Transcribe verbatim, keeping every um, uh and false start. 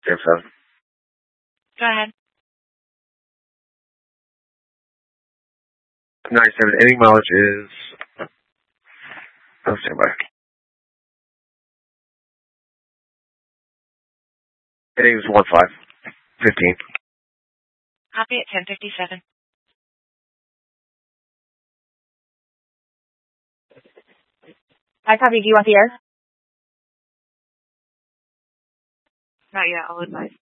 Zero seven. Go ahead. ninety-seven. Ending mileage is... Oh, stand by. Ending is one five. fifteen. Copy at ten fifty-seven. I copy. Do you want the air? Not yet. I'll advise.